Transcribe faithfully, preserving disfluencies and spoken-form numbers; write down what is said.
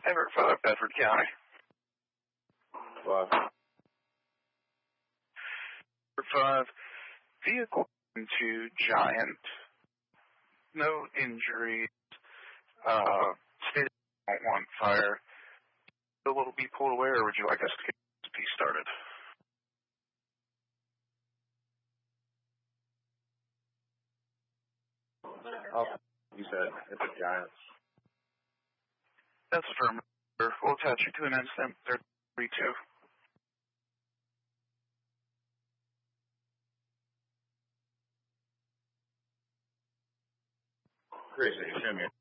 Everett five, Bedford County. Five. Everett five, vehicle into Giant. No injuries. Uh, state don't want fire. Will it be pulled away, or would you like us to get this piece started? Oh, you said it's a Giant. That's affirmative. We'll attach you to an incident. They're three two. Great, so you send me